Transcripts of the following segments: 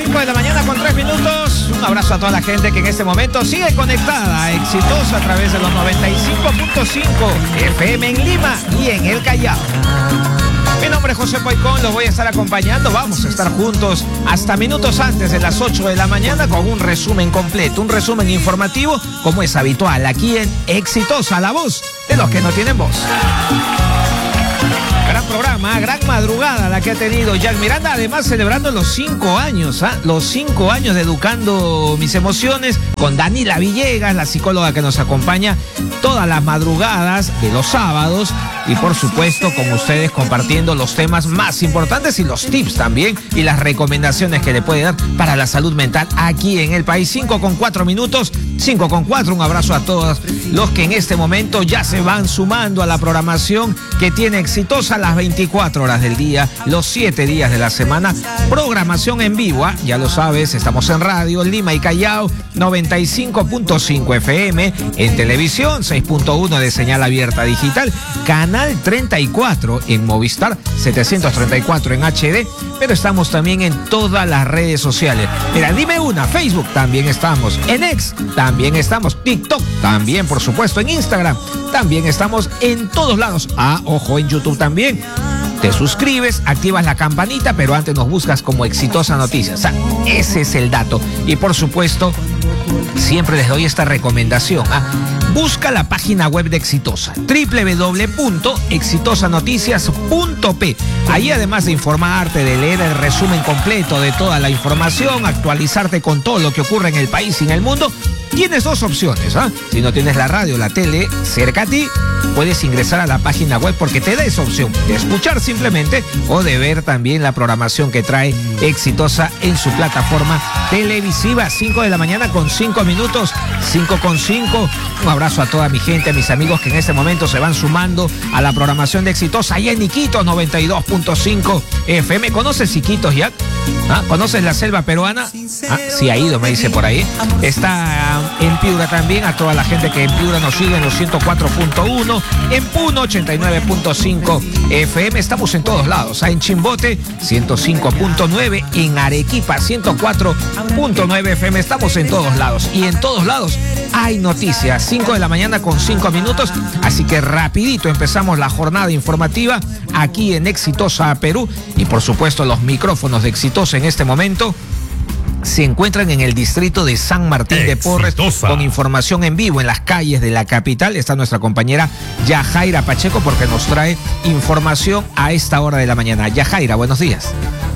5 de la mañana con 3 minutos. Un abrazo a toda la gente que en este momento sigue conectada, exitosa a través de los 95.5 FM en Lima y en el Callao. Mi nombre es José Poicón, los voy a estar acompañando. Vamos a estar juntos hasta minutos antes de las 8 de la mañana con un resumen completo, un resumen informativo, como es habitual aquí en Exitosa, la voz de los que no tienen voz. Gran programa, gran madrugada la que ha tenido Jack Miranda, además celebrando los 5 años, los 5 años de Educando Mis Emociones, con Danila Villegas, la psicóloga que nos acompaña todas las madrugadas de los sábados, y por supuesto con ustedes compartiendo los temas más importantes y los tips también y las recomendaciones que le puede dar para la salud mental aquí en el país. 5:04 minutos, 5:04, un abrazo a todos los que en este momento ya se van sumando a la programación que tiene Exitosa las 24 horas del día, los 7 días de la semana, programación en vivo, ya lo sabes, estamos en radio, Lima y Callao, 95.5 FM, en televisión, 6.1 de señal abierta digital, canal 34 en Movistar, 734 en HD, pero estamos también en todas las redes sociales. Mira, dime una, Facebook también estamos, en X también estamos, TikTok también, por supuesto, en Instagram también estamos, en todos lados. Ojo, en YouTube también. Te suscribes, activas la campanita, pero antes nos buscas como Exitosa Noticias. Ese es el dato. Y por supuesto, siempre les doy esta recomendación. Busca la página web de Exitosa, www.exitosanoticias.p. Ahí, además de informarte, de leer el resumen completo de toda la información, actualizarte con todo lo que ocurre en el país y en el mundo, tienes dos opciones. Si no tienes la radio o la tele cerca a ti, puedes ingresar a la página web porque te da esa opción de escuchar simplemente o de ver también la programación que trae Exitosa en su plataforma televisiva. 5 de la mañana con 5 minutos, 5:05. Un abrazo a toda mi gente, a mis amigos que en este momento se van sumando a la programación de Exitosa allá en Iquitos, 92.5 FM. ¿Conoces Iquitos, Jack? ¿Conoces la selva peruana? Sí ha ido, me dice por ahí. Está en Piura también, a toda la gente que en Piura nos sigue en los 104.1, en Puno 89.5 FM, estamos en todos lados, en Chimbote 105.9, en Arequipa 104.9 FM, estamos en todos lados y en todos lados hay noticias. 5 de la mañana con 5 minutos, así que rapidito empezamos la jornada informativa aquí en Exitosa Perú, y por supuesto los micrófonos de Exitosa en este momento se encuentran en el distrito de San Martín de Porres, con información en vivo en las calles de la capital. Está nuestra compañera Yajaira Pacheco porque nos trae información a esta hora de la mañana. Yajaira, buenos días.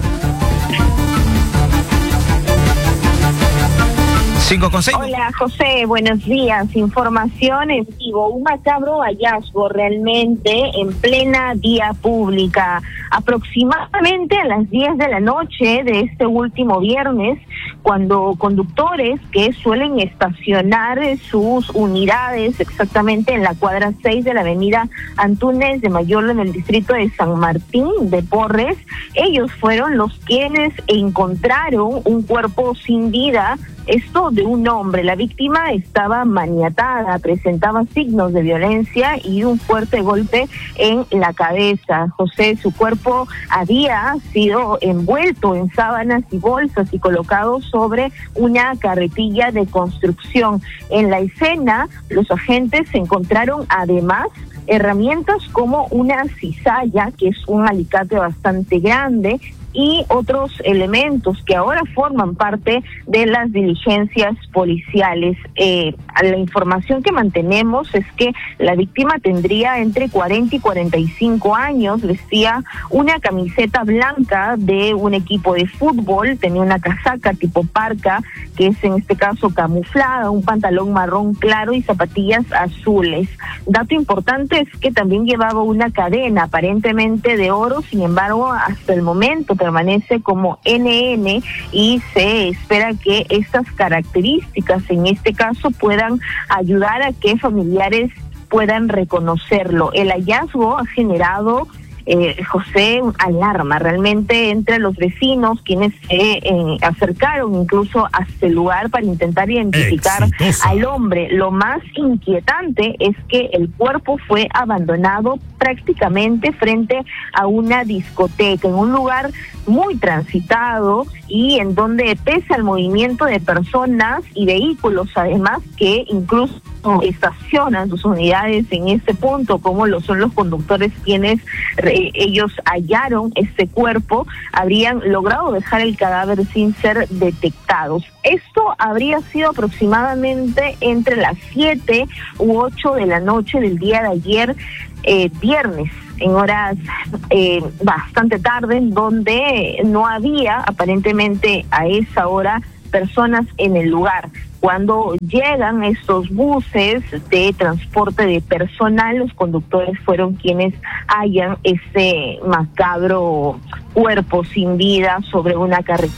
5:06. Hola José, buenos días. Información en vivo. Un macabro hallazgo realmente en plena vía pública. Aproximadamente a las 10 de la noche de este último viernes, cuando conductores que suelen estacionar sus unidades exactamente en la cuadra 6 de la avenida Antúnez de Mayolo en el distrito de San Martín de Porres, ellos fueron los quienes encontraron un cuerpo sin vida. Esto de un hombre. La víctima estaba maniatada, presentaba signos de violencia y un fuerte golpe en la cabeza. José, su cuerpo había sido envuelto en sábanas y bolsas y colocado sobre una carretilla de construcción. En la escena, los agentes encontraron además herramientas como una cizalla, que es un alicate bastante grande, y otros elementos que ahora forman parte de las diligencias policiales. La información que mantenemos es que la víctima tendría entre 40 y 45 años, vestía una camiseta blanca de un equipo de fútbol, tenía una casaca tipo parca, que es en este caso camuflada, un pantalón marrón claro y zapatillas azules. Dato importante es que también llevaba una cadena aparentemente de oro, sin embargo, hasta el momento permanece como NN y se espera que estas características en este caso puedan ayudar a que familiares puedan reconocerlo. El hallazgo ha generado José, alarma realmente entre los vecinos, quienes se acercaron incluso hasta el lugar para intentar identificar al hombre. Lo más inquietante es que el cuerpo fue abandonado prácticamente frente a una discoteca, en un lugar muy transitado y en donde pese al movimiento de personas y vehículos, además que incluso estacionan sus unidades en este punto, como lo son los conductores quienes ellos hallaron este cuerpo, habrían logrado dejar el cadáver sin ser detectados. Esto habría sido aproximadamente entre las 7 u 8 de la noche del día de ayer, viernes, en horas bastante tarde, donde no había aparentemente a esa hora personas en el lugar. Cuando llegan estos buses de transporte de personal, los conductores fueron quienes hallan ese macabro cuerpo sin vida sobre una carretera.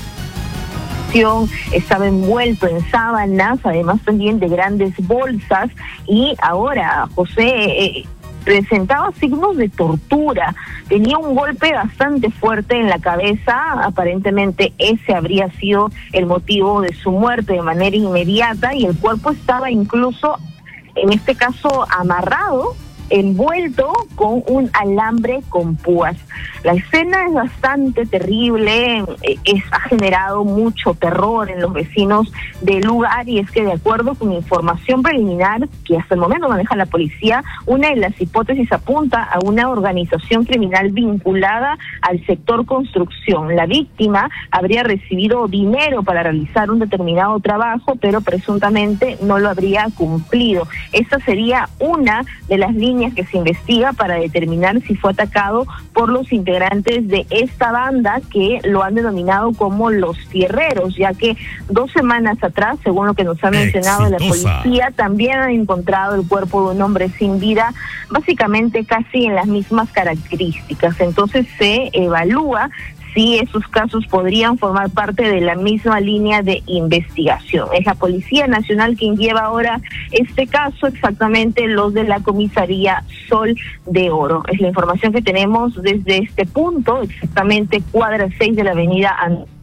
Estaba envuelto en sábanas, además también de grandes bolsas, y ahora José presentaba signos de tortura, tenía un golpe bastante fuerte en la cabeza, aparentemente ese habría sido el motivo de su muerte de manera inmediata, y el cuerpo estaba incluso, en este caso, amarrado, envuelto con un alambre con púas. La escena es bastante terrible, ha generado mucho terror en los vecinos del lugar, y es que de acuerdo con información preliminar que hasta el momento maneja la policía, una de las hipótesis apunta a una organización criminal vinculada al sector construcción. La víctima habría recibido dinero para realizar un determinado trabajo, pero presuntamente no lo habría cumplido. Esta sería una de las líneas que se investiga para determinar si fue atacado por los integrantes de esta banda, que lo han denominado como los fierreros, ya que 2 semanas atrás, según lo que nos ha mencionado la policía, también han encontrado el cuerpo de un hombre sin vida, básicamente casi en las mismas características. Entonces se evalúa si esos casos podrían formar parte de la misma línea de investigación. Es la Policía Nacional quien lleva ahora este caso, exactamente los de la comisaría Sol de Oro. Es la información que tenemos desde este punto, exactamente cuadra 6 de la avenida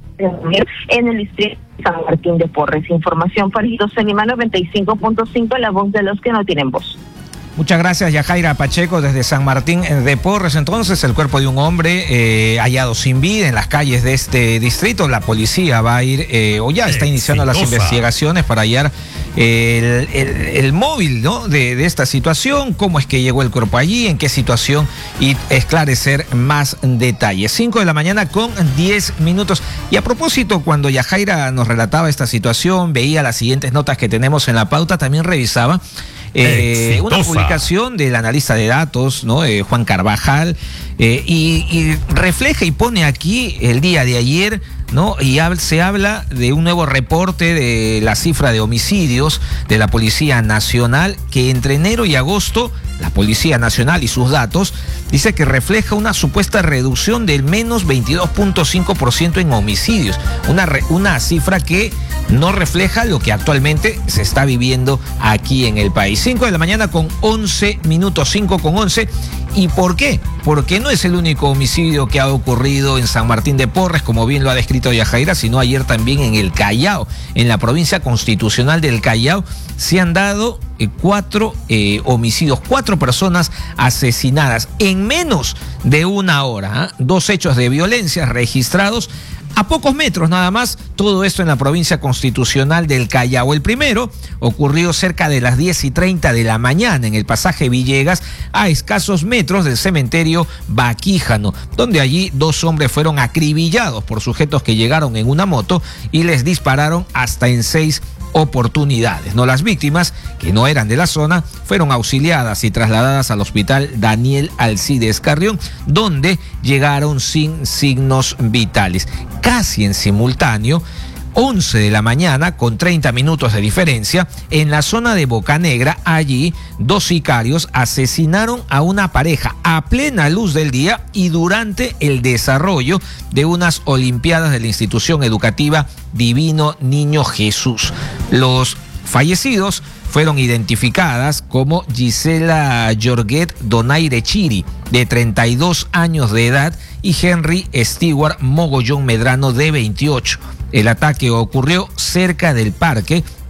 en el distrito de San Martín de Porres. Información para José Lima 95.5, la voz de los que no tienen voz. Muchas gracias, Yajaira Pacheco, desde San Martín de Porres. Entonces, el cuerpo de un hombre hallado sin vida en las calles de este distrito. La policía va a ir, o ya está iniciando las investigaciones para hallar el móvil, ¿no?, de esta situación, cómo es que llegó el cuerpo allí, en qué situación, y esclarecer más detalles. 5 de la mañana con 10 minutos. Y a propósito, cuando Yajaira nos relataba esta situación, veía las siguientes notas que tenemos en la pauta, también revisaba una publicación del analista de datos, ¿no?, Juan Carvajal, y refleja y pone aquí el día de ayer, ¿no?, y se habla de un nuevo reporte de la cifra de homicidios de la Policía Nacional, que entre enero y agosto la Policía Nacional y sus datos dice que refleja una supuesta reducción del menos 22.5% en homicidios, una cifra que no refleja lo que actualmente se está viviendo aquí en el país. 5 de la mañana con 11 minutos, 5 con 11. ¿Y por qué? Porque no es el único homicidio que ha ocurrido en San Martín de Porres, como bien lo ha descrito Yajaira, sino ayer también en el Callao, en la provincia constitucional del Callao, se han dado 4 homicidios, 4 personas asesinadas en menos de una hora, ¿eh? 2 hechos de violencia registrados a pocos metros nada más, todo esto en la provincia constitucional del Callao. El primero ocurrió cerca de las 10:30 de la mañana en el pasaje Villegas, a escasos metros del cementerio Baquíjano, donde allí 2 hombres fueron acribillados por sujetos que llegaron en una moto y les dispararon hasta en 6 oportunidades. No, las víctimas, que no eran de la zona, fueron auxiliadas y trasladadas al hospital Daniel Alcides Carrión, donde llegaron sin signos vitales. Casi en simultáneo, 11 de la mañana, con 30 minutos de diferencia, en la zona de Bocanegra, allí 2 sicarios asesinaron a una pareja a plena luz del día y durante el desarrollo de unas olimpiadas de la institución educativa Divino Niño Jesús. Los fallecidos fueron identificadas como Gisela Jorget Donaire Chiri, de 32 años de edad, y Henry Stewart Mogollón Medrano, de 28. El ataque ocurrió cerca del parque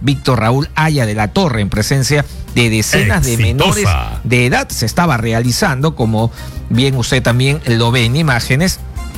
Víctor Raúl Aya de la Torre, en presencia de decenas de menores de edad. Se estaba realizando, como bien usted también lo ve en imágenes,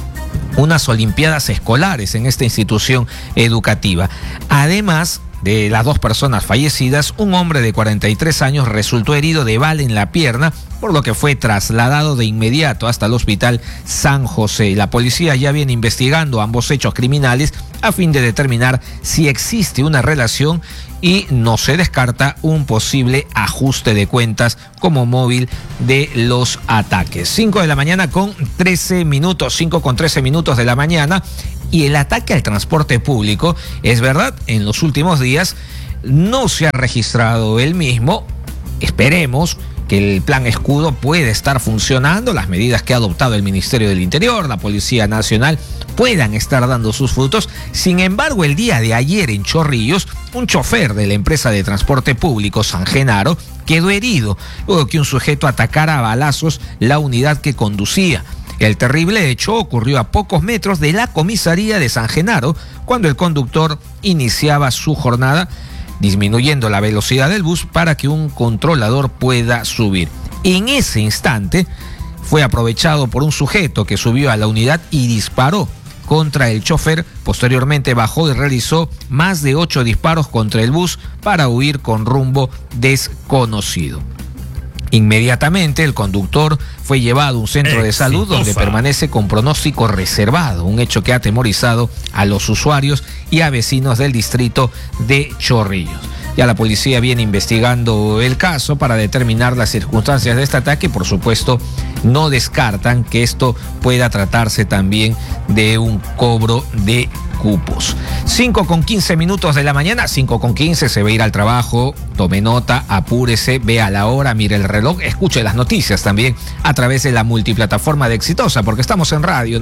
unas olimpiadas escolares en esta institución educativa. Además de las 2 personas fallecidas, un hombre de 43 años resultó herido de bala en la pierna, por lo que fue trasladado de inmediato hasta el Hospital San José. La policía ya viene investigando ambos hechos criminales a fin de determinar si existe una relación y no se descarta un posible ajuste de cuentas como móvil de los ataques. 5 de la mañana con 13 minutos, 5 con 13 minutos de la mañana. Y el ataque al transporte público, es verdad, en los últimos días no se ha registrado el mismo. Esperemos que el plan escudo pueda estar funcionando, las medidas que ha adoptado el Ministerio del Interior, la Policía Nacional, puedan estar dando sus frutos. Sin embargo, el día de ayer en Chorrillos, un chofer de la empresa de transporte público San Genaro quedó herido luego que un sujeto atacara a balazos la unidad que conducía. El terrible hecho ocurrió a pocos metros de la comisaría de San Genaro, cuando el conductor iniciaba su jornada, disminuyendo la velocidad del bus para que un controlador pueda subir. En ese instante fue aprovechado por un sujeto que subió a la unidad y disparó contra el chofer. Posteriormente bajó y realizó más de 8 disparos contra el bus para huir con rumbo desconocido. Inmediatamente el conductor fue llevado a un centro de salud donde permanece con pronóstico reservado, un hecho que ha atemorizado a los usuarios y a vecinos del distrito de Chorrillos. Ya la policía viene investigando el caso para determinar las circunstancias de este ataque y, por supuesto, no descartan que esto pueda tratarse también de un cobro de cupos. 5 con 15 minutos de la mañana, 5 con 15, se va a ir al trabajo, tome nota, apúrese, vea la hora, mire el reloj, escuche las noticias también a través de la multiplataforma de Exitosa, porque estamos en radio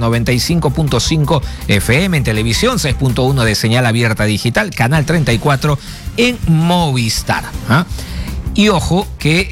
95.5 FM, en televisión 6.1 de señal abierta digital, canal 34 en Movistar. Y ojo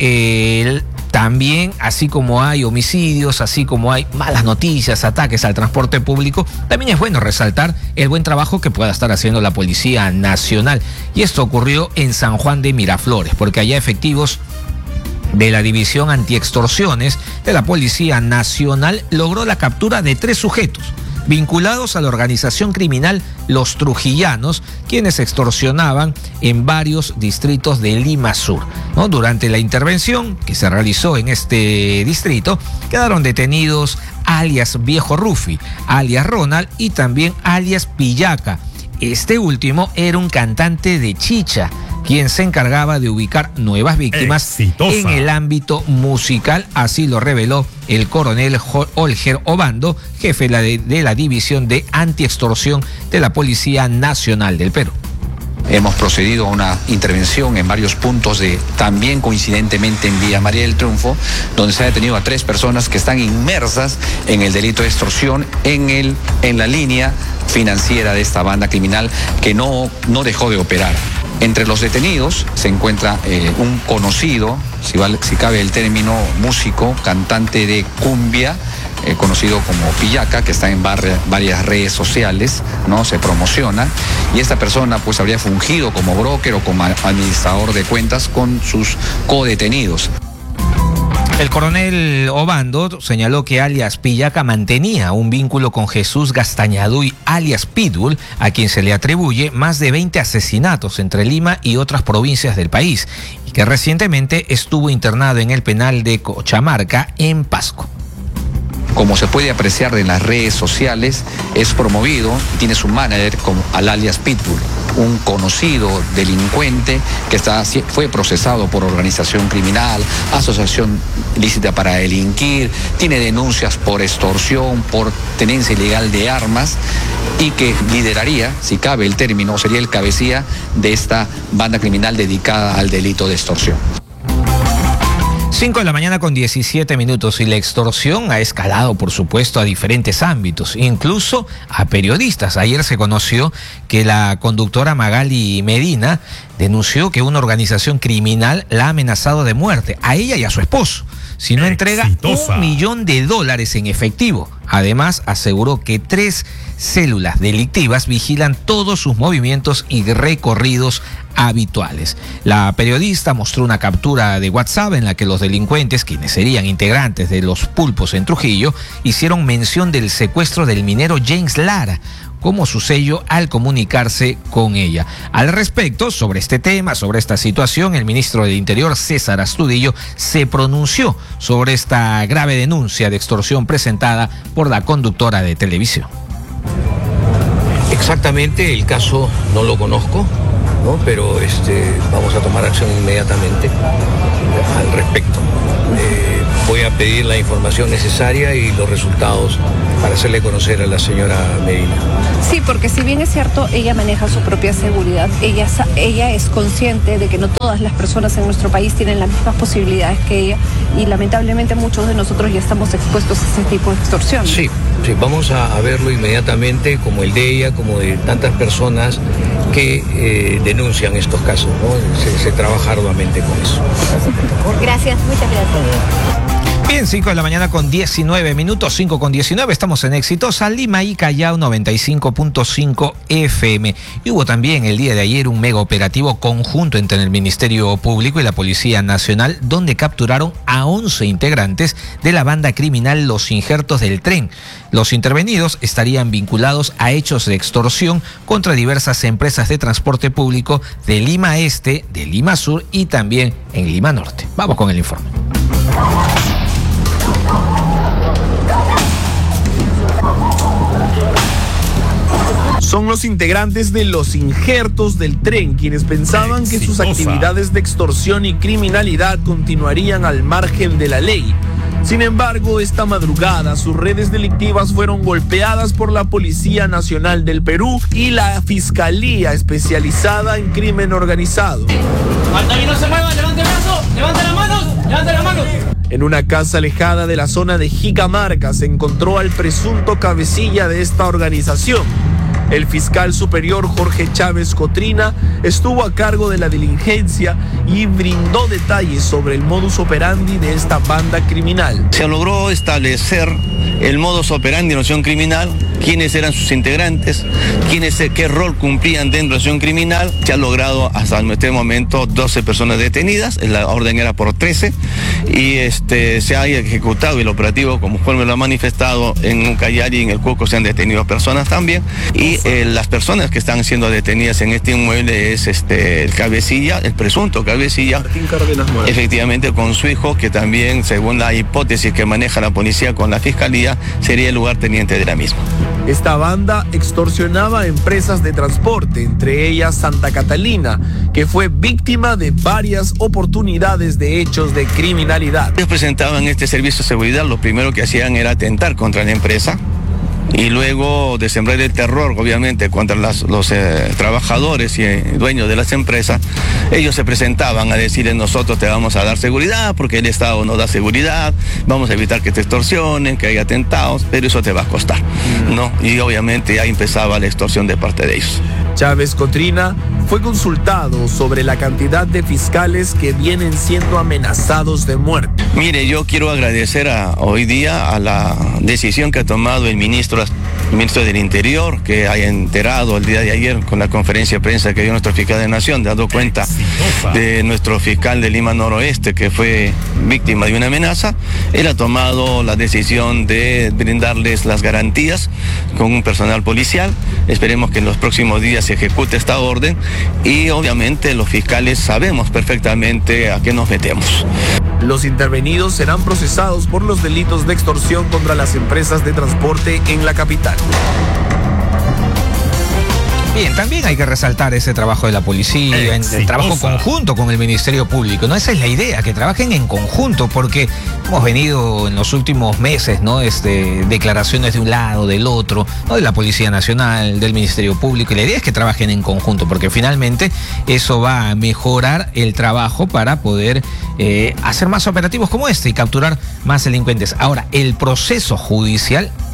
que también, así como hay homicidios, así como hay malas noticias, ataques al transporte público, también es bueno resaltar el buen trabajo que pueda estar haciendo la Policía Nacional. Y esto ocurrió en San Juan de Miraflores, porque allá efectivos de la División Antiextorsiones de la Policía Nacional logró la captura de 3 sujetos vinculados a la organización criminal Los Trujillanos, quienes extorsionaban en varios distritos de Lima Sur, ¿no? Durante la intervención que se realizó en este distrito, quedaron detenidos alias Viejo Rufi, alias Ronald y también alias Pillaca. Este último era un cantante de chicha, quien se encargaba de ubicar nuevas víctimas en el ámbito musical, así lo reveló el coronel Olger Obando, jefe de la División de Antiextorsión de la Policía Nacional del Perú. Hemos procedido a una intervención en varios puntos también coincidentemente en Villa María del Triunfo, donde se ha detenido a 3 personas que están inmersas en el delito de extorsión en la línea financiera de esta banda criminal que no dejó de operar. Entre los detenidos se encuentra un conocido, si cabe el término, músico, cantante de cumbia, conocido como Pillaca, que está en varias redes sociales, ¿no? Se promociona, y esta persona pues habría fungido como broker o como administrador de cuentas con sus codetenidos. El coronel Obando señaló que alias Pillaca mantenía un vínculo con Jesús Gastañaduy, alias Pitbull, a quien se le atribuye más de 20 asesinatos entre Lima y otras provincias del país, y que recientemente estuvo internado en el penal de Cochamarca, en Pasco. Como se puede apreciar en las redes sociales, es promovido y tiene su manager como al alias Pitbull, un conocido delincuente que fue procesado por organización criminal, asociación ilícita para delinquir, tiene denuncias por extorsión, por tenencia ilegal de armas, y que lideraría, si cabe el término, sería el cabecilla de esta banda criminal dedicada al delito de extorsión. 5 de la mañana con 17 minutos, y la extorsión ha escalado, por supuesto, a diferentes ámbitos, incluso a periodistas. Ayer se conoció que la conductora Magali Medina denunció que una organización criminal la ha amenazado de muerte a ella y a su esposo si no entrega $1 millón en efectivo. Además, aseguró que 3 células delictivas vigilan todos sus movimientos y recorridos habituales. La periodista mostró una captura de WhatsApp en la que los delincuentes, quienes serían integrantes de los Pulpos en Trujillo, hicieron mención del secuestro del minero James Lara como su sello al comunicarse con ella. Al respecto, sobre este tema, sobre esta situación, el ministro del Interior, César Astudillo, se pronunció sobre esta grave denuncia de extorsión presentada por la conductora de televisión. Exactamente, el caso no lo conozco, ¿no? Pero vamos a tomar acción inmediatamente al respecto. Voy a pedir la información necesaria y los resultados para hacerle conocer a la señora Medina. Sí, porque si bien es cierto, ella maneja su propia seguridad, ella es consciente de que no todas las personas en nuestro país tienen las mismas posibilidades que ella y lamentablemente muchos de nosotros ya estamos expuestos a ese tipo de extorsión. Sí, vamos a verlo inmediatamente, como el de ella, como de tantas personas que denuncian estos casos, ¿no? Se trabaja arduamente con eso. Gracias, muchas gracias. Bien, 5 de la mañana con 19 minutos, 5 con 19, estamos en Exitosa, Lima y Callao 95.5 FM. Y hubo también el día de ayer un mega operativo conjunto entre el Ministerio Público y la Policía Nacional, donde capturaron a 11 integrantes de la banda criminal Los Injertos del Tren. Los intervenidos estarían vinculados a hechos de extorsión contra diversas empresas de transporte público de Lima Este, de Lima Sur y también en Lima Norte. Vamos con el informe. Son los integrantes de Los Injertos del Tren, quienes pensaban que sus actividades de extorsión y criminalidad continuarían al margen de la ley. Sin embargo, esta madrugada sus redes delictivas fueron golpeadas por la Policía Nacional del Perú y la Fiscalía especializada en crimen organizado. No se mueva, levante el brazo, levante las manos, levante las manos. En una casa alejada de la zona de Jicamarca se encontró al presunto cabecilla de esta organización. El fiscal superior Jorge Chávez Cotrina estuvo a cargo de la diligencia y brindó detalles sobre el modus operandi de esta banda criminal. Se logró establecer el modus operandi de la acción criminal, quiénes eran sus integrantes, qué rol cumplían dentro de la acción criminal. Se ha logrado hasta este momento 12 personas detenidas, la orden era por 13, y se ha ejecutado el operativo, como me lo ha manifestado, en Ucayali y en el Cuco se han detenido personas también, y las personas que están siendo detenidas en este inmueble es el cabecilla, el presunto cabecilla, efectivamente con su hijo, que también, según la hipótesis que maneja la policía con la fiscalía, sería el lugarteniente de la misma. Esta banda extorsionaba a empresas de transporte, entre ellas Santa Catalina, que fue víctima de varias oportunidades de hechos de criminalidad. Ellos presentaban este servicio de seguridad, lo primero que hacían era atentar contra la empresa y luego de sembrar el terror, obviamente, contra los trabajadores y dueños de las empresas. Ellos se presentaban a decirles: nosotros te vamos a dar seguridad porque el Estado no da seguridad, vamos a evitar que te extorsionen, que haya atentados, pero eso te va a costar, ¿no? Y obviamente ahí empezaba la extorsión de parte de ellos. Chávez Cotrina fue consultado sobre la cantidad de fiscales que vienen siendo amenazados de muerte. Mire, yo quiero agradecer hoy día a la decisión que ha tomado el ministro del Interior, que haya enterado el día de ayer con la conferencia de prensa que dio nuestro fiscal de Nación, dando cuenta de nuestro fiscal de Lima Noroeste, que fue víctima de una amenaza. Él ha tomado la decisión de brindarles las garantías con un personal policial. Esperemos que en los próximos días se ejecute esta orden y obviamente los fiscales sabemos perfectamente a qué nos metemos. Los intervenidos serán procesados por los delitos de extorsión contra las empresas de transporte en la capital. Bien, también hay que resaltar ese trabajo de la policía, el trabajo conjunto con el Ministerio Público, ¿no? Esa es la idea, que trabajen en conjunto, porque hemos venido en los últimos meses, ¿no? Declaraciones de un lado, del otro, ¿no? De la Policía Nacional, del Ministerio Público, y la idea es que trabajen en conjunto, porque finalmente eso va a mejorar el trabajo para poder hacer más operativos como este y capturar más delincuentes. Ahora, el proceso judicial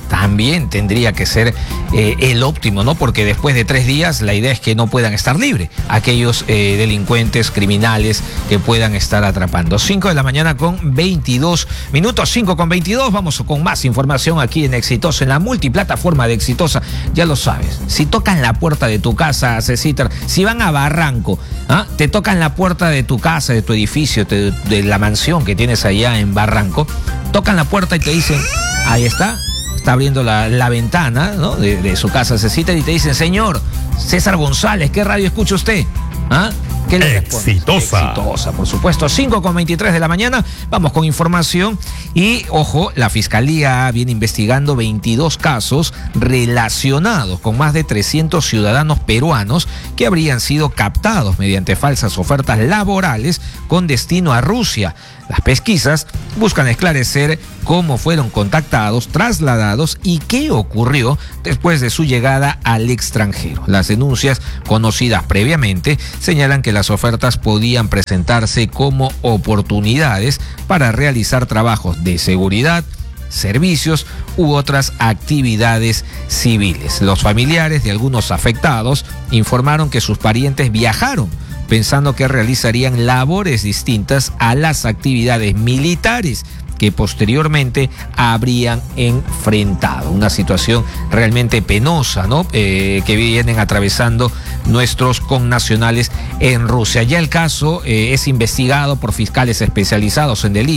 también tendría que ser el óptimo, ¿no? Porque después de 3 días la idea es que no puedan estar libres aquellos delincuentes criminales que puedan estar atrapando. 5 de la mañana con 22 minutos, 5 con 22. Vamos con más información aquí en Exitosa, en la multiplataforma de Exitosa. Ya lo sabes, si tocan la puerta de tu casa, Cecitar, si van a Barranco, te tocan la puerta de tu casa, de tu edificio, de la mansión que tienes allá en Barranco, tocan la puerta y te dicen, ahí está abriendo la ventana, ¿no?, de su casa, Cecitar, y te dicen, señor César González, ¿qué radio escucha usted? ¿Qué le respondes? Exitosa, por supuesto. 5 con 23 de la mañana, vamos con información. Y, ojo, la Fiscalía viene investigando 22 casos relacionados con más de 300 ciudadanos peruanos que habrían sido captados mediante falsas ofertas laborales con destino a Rusia. Las pesquisas buscan esclarecer cómo fueron contactados, trasladados y qué ocurrió después de su llegada al extranjero. Las denuncias, conocidas previamente, señalan que las ofertas podían presentarse como oportunidades para realizar trabajos de seguridad, servicios u otras actividades civiles. Los familiares de algunos afectados informaron que sus parientes viajaron pensando que realizarían labores distintas a las actividades militares que posteriormente habrían enfrentado. Una situación realmente penosa, ¿no?, que vienen atravesando nuestros connacionales en Rusia. Ya el caso es investigado por fiscales especializados en delitos